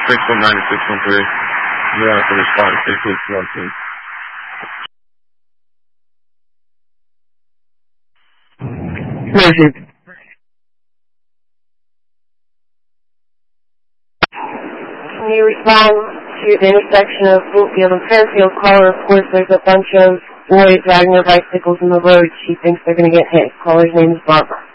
619 to 613. You're out to respond to 613. Mercy. Can you respond to the intersection of Bluefield and Fairfield? Caller, of course, there's a bunch of boys riding their bicycles in the road. She thinks they're going to get hit. Caller's name is Barbara.